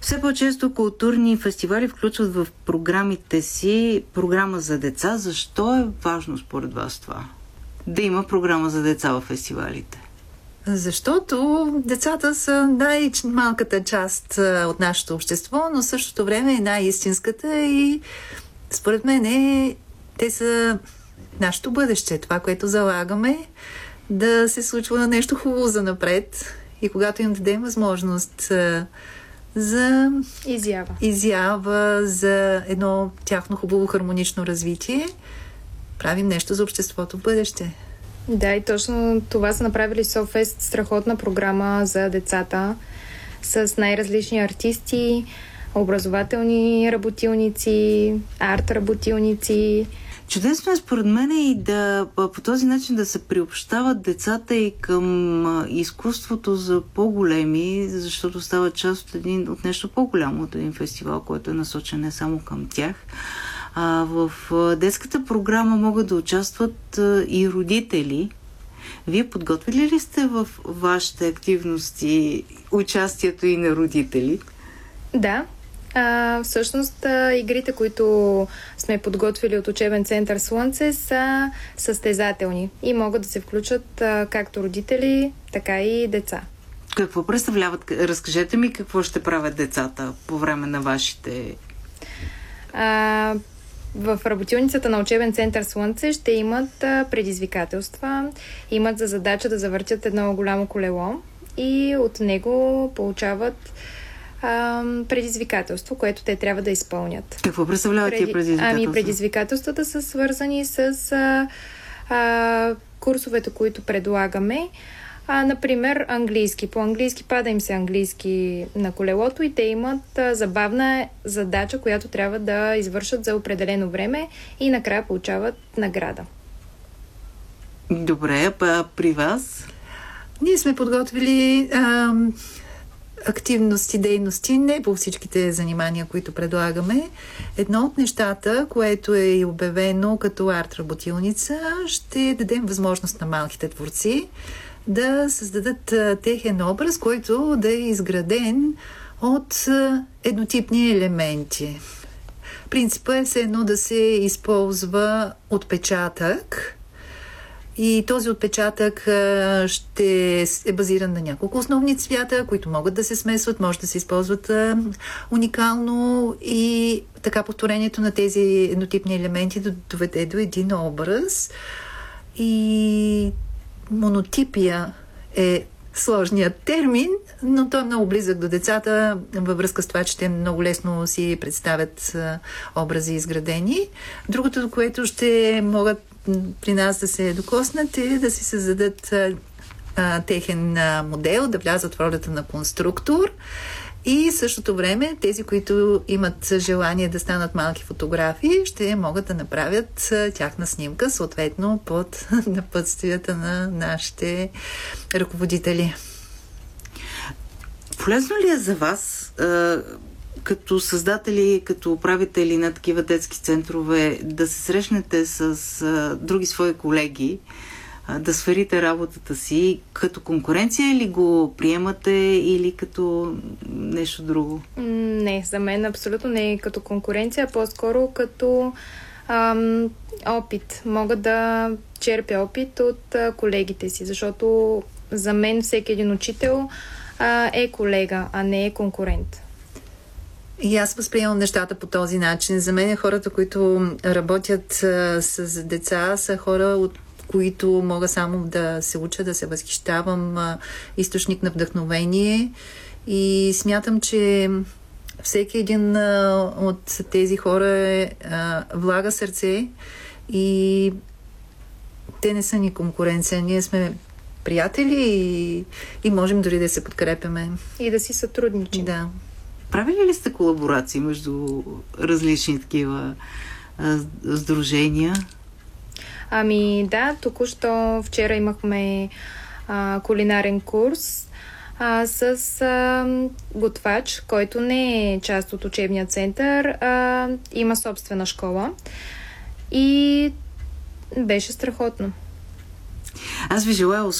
Все по-често културни фестивали включват в програмите си програма за деца. Защо е важно според вас това? Да има програма за деца в фестивалите? Защото децата са най-малката част от нашето общество, но в същото време е най-истинската и според мен те са нашето бъдеще. Това, което залагаме, да се случва нещо хубаво за напред и когато им дадем възможност за изява, за едно тяхно хубаво хармонично развитие, правим нещо за обществото в бъдеще. Да, и точно това са направили SoFest, страхотна програма за децата с най-различни артисти, образователни работилници, арт работилници. Чудесно е според мен и да по този начин да се приобщават децата и към изкуството за по-големи, защото става част от нещо по-голямо, от един фестивал, който е насочен не само към тях. В детската програма могат да участват и родители. Вие подготвили ли сте в вашите активности участието и на родители? Да. Всъщност игрите, които сме подготвили от учебен център Слънце, са състезателни и могат да се включат както родители, така и деца. Какво представляват? Разкажете ми какво ще правят децата по време на вашите... В работилницата на учебен център Слънце ще имат предизвикателства, имат за задача да завъртят едно голямо колело и от него получават предизвикателство, което те трябва да изпълнят. Какво представляват тия предизвикателства? Предизвикателствата са свързани с курсовете, които предлагаме. Например, английски. По английски пада им се английски на колелото и те имат забавна задача, която трябва да извършат за определено време и накрая получават награда. Добре, при вас? Ние сме подготвили активности, дейности, не по всичките занимания, които предлагаме. Едно от нещата, което е и обявено като арт-работилница, ще дадем възможност на малките творци да създадат техен образ, който да е изграден от еднотипни елементи. Принципът е все едно да се използва отпечатък и този отпечатък ще е базиран на няколко основни цвята, които могат да се смесват, може да се използват уникално и така повторението на тези еднотипни елементи да доведе до един образ. И монотипия е сложният термин, но той е много близък до децата във връзка с това, че те много лесно си представят образи изградени. Другото, до което ще могат при нас да се докоснат е да си създадат техен модел, да влязат в ролята на конструктор и в същото време тези, които имат желание да станат малки фотографии, ще могат да направят тяхна снимка, съответно под напътствията на нашите ръководители. Полезно ли е за вас, като създатели, като управители на такива детски центрове, да се срещнете с други свои колеги, да сверите работата си като конкуренция или го приемате или като нещо друго? Не, за мен абсолютно не е като конкуренция, а по-скоро като опит. Мога да черпя опит от колегите си, защото за мен всеки един учител е колега, а не е конкурент. И аз възприемам нещата по този начин. За мен хората, които работят с деца, са хора, от които мога само да се уча, да се възхищавам, източник на вдъхновение и смятам, че всеки един от тези хора влага сърце и те не са ни конкуренция. Ние сме приятели и можем дори да се подкрепяме. И да си сътрудничим. Да. Правили ли сте колаборации между различни такива сдружения? Да, току-що вчера имахме кулинарен курс с готвач, който не е част от учебния център, има собствена школа и беше страхотно. Аз ви желая